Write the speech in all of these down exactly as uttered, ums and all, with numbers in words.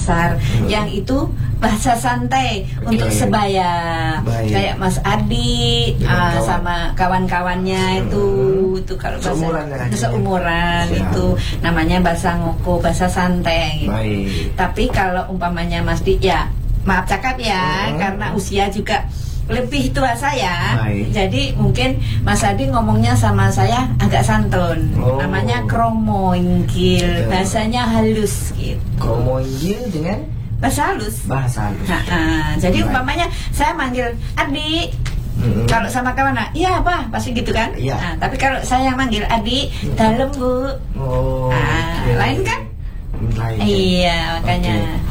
kasar. Hmm. Yang itu bahasa santai okay. untuk sebaya. Baik. Kayak Mas Adi uh, sama kawan-kawannya itu hmm. itu kalau bahasa seumuran, ya, seumuran ya. Itu namanya bahasa ngoko, bahasa santai gitu. Baik. Tapi kalau umpamanya Mas Di, ya maaf cakap ya, hmm. karena usia juga lebih tua saya. Baik. Jadi mungkin Mas Adi ngomongnya sama saya agak santun. Oh. Namanya kromoinggil, bahasanya halus gitu. Kromoinggil dengan bahasa halus. Bahasa halus. Nah, uh, jadi Baik. umpamanya saya manggil Adi, mm-hmm. kalau sama kawan, iya apa, pasti gitu kan? Iya. Nah, tapi kalau saya manggil Adi, mm-hmm. dalam bu. Oh. Nah, okay. Lain kan? Lain. Iya, makanya.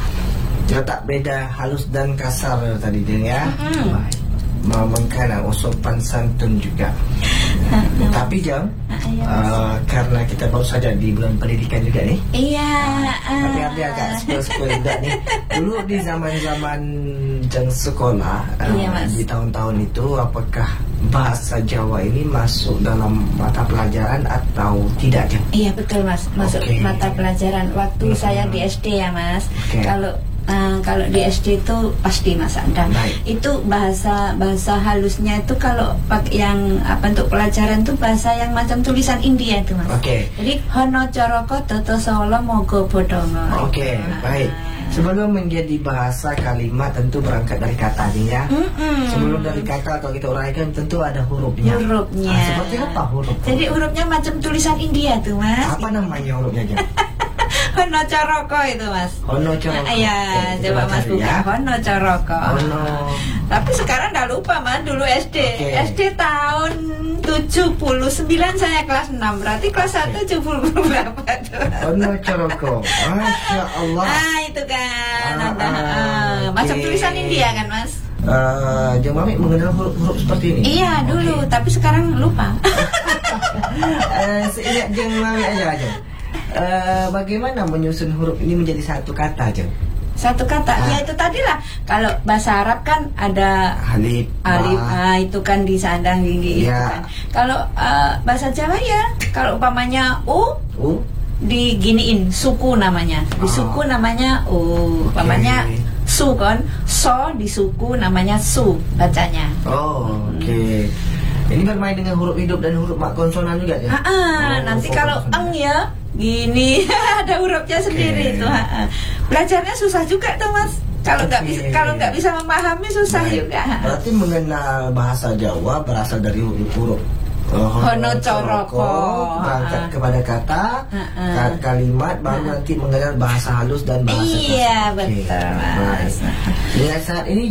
Okay. Tak beda halus dan kasar tadi dia ya. Mm-hmm. Baik. Memengkana sopan santun juga. uh, Tapi jam uh, karena kita baru saja di bulan pendidikan juga nih. Iya. uh, Tapi ada agak sepuluh juga nih. Dulu di zaman-zaman jang sekolah, uh, iya, di tahun-tahun itu, apakah bahasa Jawa ini masuk dalam mata pelajaran atau tidak jam? Iya betul Mas, masuk okay. mata pelajaran. Waktu hmm. saya di S D ya Mas. Okay. Kalau Uh, kalau di S D itu pasti Mas Anda. Baik. Itu bahasa bahasa halusnya itu kalau yang apa untuk pelajaran itu bahasa yang macam tulisan India itu Mas. Oke. Okay. Jadi hono coroko toto solo mogo bodongo. Oke, okay, uh, baik. Sebelum menjadi bahasa kalimat tentu berangkat dari katanya. Mm-mm. Sebelum dari kata kalau kita uraikan tentu ada hurufnya. Hurufnya. Ah, seperti apa huruf? Jadi hurufnya macam tulisan India tuh Mas. Apa namanya hurufnya aja? Hono coroko itu Mas. Hono coroko. Iya, eh, coba Mas buka ya. Hono coroko. Hono. Tapi sekarang udah lupa Mas, dulu S D. Okay. S D tahun tujuh puluh sembilan saya kelas enam. Berarti kelas satu tujuh puluh berapa tuh? Hono coroko. Masya Allah. Ah, itu kan. Ah, ada, ah, okay. Macam tulisan India kan Mas? Uh, Jeng Mami mengenal huruf-huruf seperti ini? Iya dulu, okay. Tapi sekarang lupa. uh, Seingat Jeng Mami aja aja. Uh, bagaimana menyusun huruf ini menjadi satu kata aja? Satu kata, ah. Ya itu tadilah. Kalau bahasa Arab kan ada alif, alif, ah, itu kan disandang gini. Ya. Itu kan. Kalau uh, bahasa Jawa ya, kalau umpamanya u, u, diginiin suku namanya, di suku oh. namanya u, umpamanya okay. su kan, so di suku namanya su bacanya. Oh, oke. Okay. Hmm. Ini bermain dengan huruf hidup dan huruf mak konsonan juga ya? Ah, ah, oh, nanti kalau eng ya. Gini ada hurufnya sendiri okay. Itu. Belajarnya susah juga tuh Mas. Kalau nggak okay. bisa kalau nggak bisa memahami susah nah, juga. Berarti mengenal bahasa Jawa berasal dari huruf oh, hono coroko berangkat uh, kepada kata uh, uh, kalimat baru uh, nanti mengenal bahasa halus dan bahasa kasar. Iya betul Mas. Dengan saat ini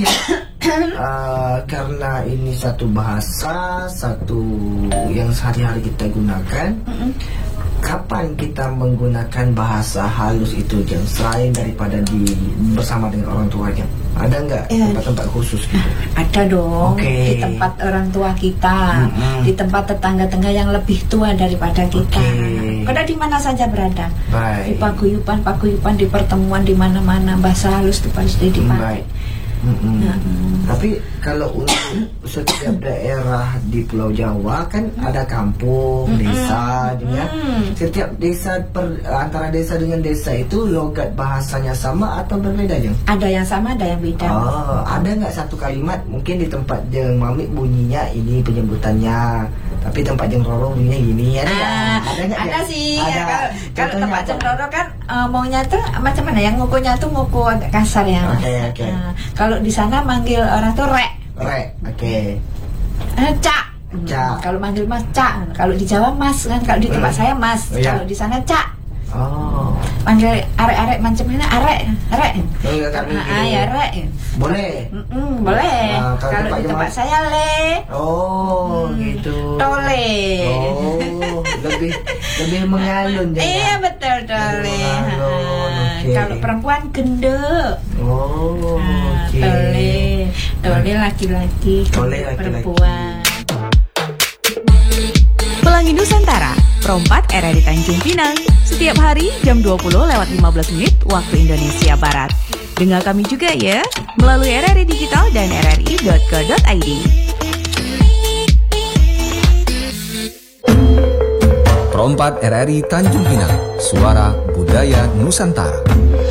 uh, karena ini satu bahasa satu yang sehari-hari kita gunakan. Uh -uh. Kapan kita menggunakan bahasa halus itu Jeng? Selain daripada di bersama dengan orang tua Jeng, ada nggak ya. Tempat-tempat khusus gitu? Ada dong. Okay. Di tempat orang tua kita, mm-hmm. Di tempat tetangga-tetangga yang lebih tua daripada kita. Okay. Karena di mana saja berada. Baik. Di paguyuban, paguyuban, di pertemuan, di mana-mana bahasa halus itu pasti dipakai. Mm-hmm. Mm-hmm. Tapi kalau untuk setiap daerah di Pulau Jawa kan mm-hmm. ada kampung, mm-hmm. desa, juga. Mm-hmm. Setiap desa per, antara desa dengan desa itu logat bahasanya sama atau berbeda Jeng? Ada yang sama, ada yang beda. Oh, ada nggak satu kalimat mungkin di tempat Jeng Mami bunyinya ini penyebutannya, tapi tempat Jeng Roro bunyinya gini ya? Ah, ada nggak? Ada ya? Sih. Ada. Ya, kalau, kalau tempat Jeng Roro kan uh, maunya tuh macam mana? Yang ngukunya tuh nguku agak kasar ya. Oke okay, oke. Okay. Uh, kalau di sana manggil orang tuh rek. Rek, oke. Okay. Uh, cak. Cak. Kalau manggil mas cak. Kalau di Jawa mas kan. Kalau di tempat hmm. saya mas. Oh, iya. Kalau di sana cak. Oh. Manggil arek-arek macam mana? Arek, arek. Oh, iya, kan, ah, ya arek. Boleh. Mm-mm, boleh. Nah, kalau di tempat mas... saya le. Oh, hmm. gitu. Tole. Oh, lebih lebih mengalun. Iya betul tole. Okay. Kalau perempuan gendek. Oh, nah, okay. Tole. Tole laki-laki, tole perempuan. Pelangi Nusantara, Perompat R R I Tanjung Pinang, setiap hari jam dua puluh lewat lima belas menit waktu Indonesia Barat. Dengar kami juga ya, melalui R R I Digital dan r r i dot co dot i d. Perompat R R I Tanjung Pinang, suara budaya Nusantara.